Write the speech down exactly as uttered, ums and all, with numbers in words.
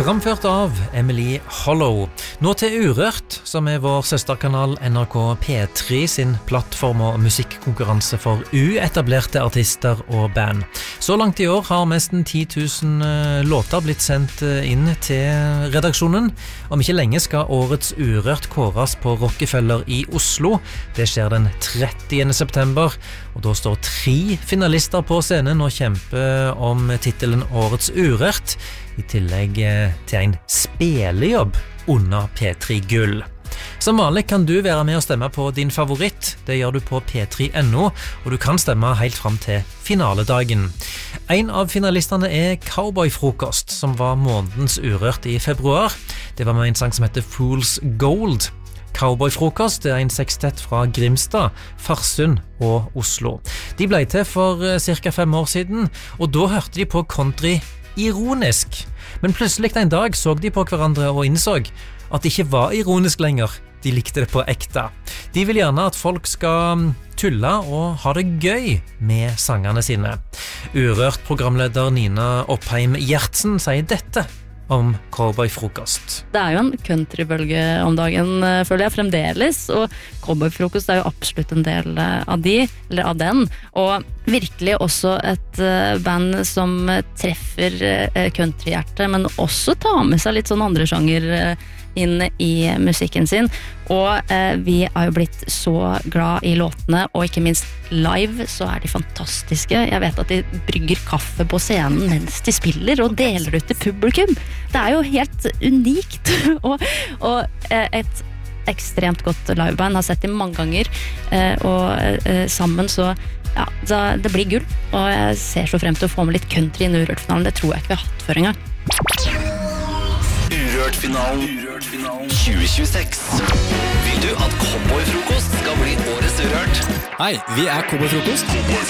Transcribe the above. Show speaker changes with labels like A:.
A: Framført av Emily Hollow. Nå til Urørt, som er vår søsterkanal N R K P tre sin plattform og musikkonkurranse for uetablerte artister og band. Så langt i år har nesten ti tusen låter blitt sendt inn til redaksjonen. Om ikke lenge skal årets Urørt kåres på Rockefeller i Oslo. Det skjer den trettiende september, og da står tre finalister på scenen og kjemper om titelen Årets Urørt, i tillegg til en spelejobb under P tre Gull. Som vanlig kan du være med og stemme på din favoritt. Det gjør du på p tre punktum no, og du kan stemme helt fram til finaledagen. En av finalistene er Cowboyfrokost, som var månedens Urørt i februar. Det var med en sang som heter Fool's Gold. Cowboyfrokost er en sekstett fra Grimstad, Farsund og Oslo. De ble til for cirka fem år siden, og da hørte de på country ironisk. Men plutselig en dag så de på hverandre og innså at det ikke var ironisk lenger. De likte det på ekte. De vil gjerne at folk skal tulle og ha det gøy med sangene sine. Urørt programleder Nina Oppheim Gjertsen sier dette om Cowboyfrokost.
B: Det er jo en countrybølge om dagen, føler jeg fremdeles, og Cowboyfrokost er jo absolutt en del av de, eller av den, og virkelig også et band som treffer countryhjertet, men også tar med seg litt sånn andre sjanger inn i musikken sin, og eh, vi har jo blitt så glad i låtene, og ikke minst live så er de fantastiske. Jeg vet at de brygger kaffe på scenen mens de spiller og deler ut til publikum. Det er jo helt unikt, og, og eh, et ekstremt godt liveband, har sett dem mange ganger, eh, og eh, sammen så ja, det blir gull, og jeg ser så frem til å få med litt country i Urørt-finalen. Det tror jeg ikke vi har hatt før engang.
C: Urørt-finalen tjue tjueseks. Vil du at Cowboyfrokost skal bli årets Urørt?
D: Hei, vi er Cowboyfrokost.